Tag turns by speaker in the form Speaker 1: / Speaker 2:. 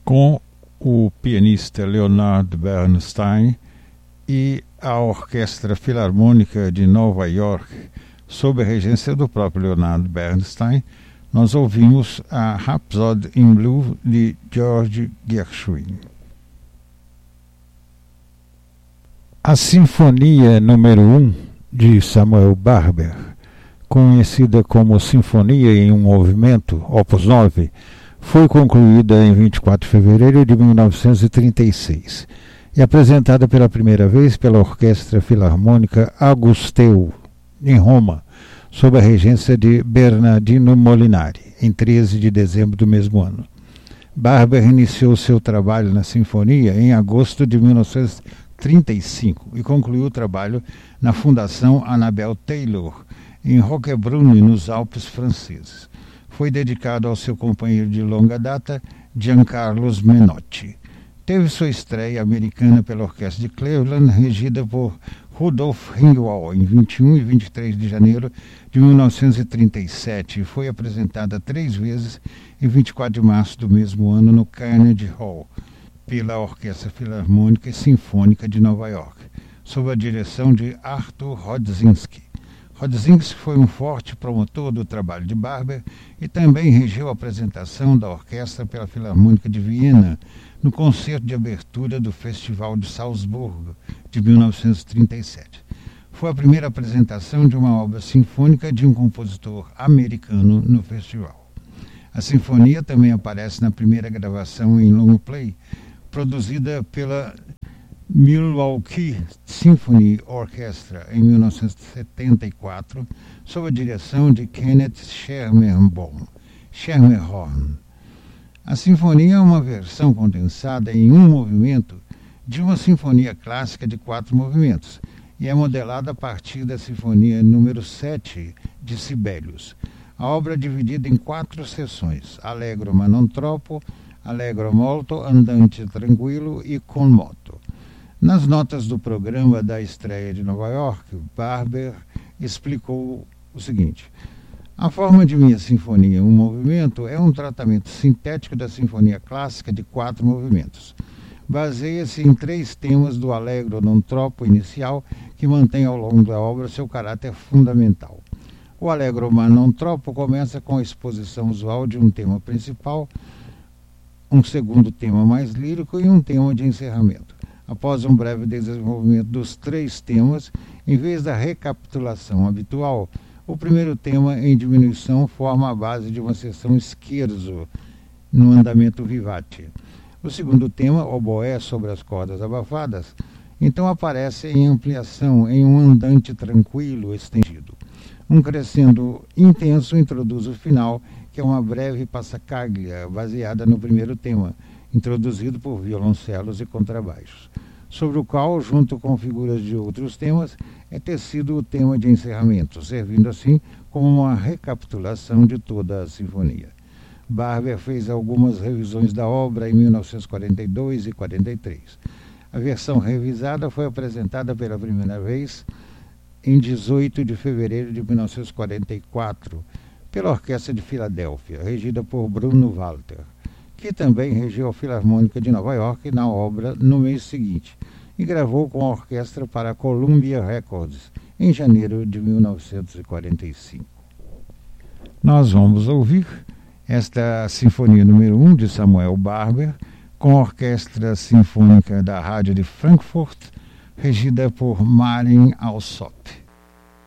Speaker 1: com o pianista Leonard Bernstein e a Orquestra Filarmônica de Nova York, sob a regência do próprio Leonard Bernstein. Nós ouvimos a Rhapsody in Blue de George Gershwin. A Sinfonia número 1 de Samuel Barber, conhecida como Sinfonia em um Movimento, Opus 9, foi concluída em 24 de fevereiro de 1936 e apresentada pela primeira vez pela Orquestra Filarmônica Agusteu, em Roma, sob a regência de Bernardino Molinari, em 13 de dezembro do mesmo ano. Barber iniciou seu trabalho na sinfonia em agosto de 1935 e concluiu o trabalho na Fundação Annabel Taylor, em Roquebrune, nos Alpes franceses. Foi dedicado ao seu companheiro de longa data, Giancarlo Menotti. Teve sua estreia americana pela Orquestra de Cleveland, regida por Rudolf Ringwald, em 21 e 23 de janeiro de 1937, e foi apresentada 3 vezes em 24 de março do mesmo ano no Carnegie Hall, pela Orquestra Filarmônica e Sinfônica de Nova York, sob a direção de Arthur Rodzinski. Rodzinski foi um forte promotor do trabalho de Barber e também regeu a apresentação da orquestra pela Filarmônica de Viena no concerto de abertura do Festival de Salzburgo de 1937. Foi a primeira apresentação de uma obra sinfônica de um compositor americano no festival. A sinfonia também aparece na primeira gravação em long play, produzida pela Milwaukee Symphony Orchestra em 1974, sob a direção de Kenneth Schermerhorn. A sinfonia é uma versão condensada em um movimento de uma sinfonia clássica de 4 movimentos e é modelada a partir da sinfonia número 7 de Sibelius. A obra é dividida em 4 seções: Allegro ma non troppo, Allegro molto, Andante tranquillo e con moto. Nas notas do programa da estreia de Nova York, Barber explicou o seguinte: a forma de minha sinfonia em um movimento é um tratamento sintético da sinfonia clássica de 4 movimentos. Baseia-se em 3 temas do Allegro non troppo inicial, que mantém ao longo da obra seu caráter fundamental. O Allegro ma non troppo começa com a exposição usual de um tema principal, um segundo tema mais lírico e um tema de encerramento. Após um breve desenvolvimento dos 3 temas, em vez da recapitulação habitual, o primeiro tema em diminuição forma a base de uma seção scherzo no andamento vivace. O segundo tema, oboé sobre as cordas abafadas, então aparece em ampliação em um andante tranquilo estendido. Um crescendo intenso introduz o final, que é uma breve passacaglia baseada no primeiro tema, introduzido por violoncelos e contrabaixos, sobre o qual, junto com figuras de outros temas, é tecido o tema de encerramento, servindo assim como uma recapitulação de toda a sinfonia. Barber fez algumas revisões da obra em 1942 e 43. A versão revisada foi apresentada pela primeira vez em 18 de fevereiro de 1944, pela Orquestra de Filadélfia, regida por Bruno Walter, que também regeu a Filarmônica de Nova York na obra no mês seguinte, e gravou com a orquestra para a Columbia Records em janeiro de 1945. Nós vamos ouvir esta Sinfonia número 1 de Samuel Barber, com a Orquestra Sinfônica da Rádio de Frankfurt, regida por Marin Alsop.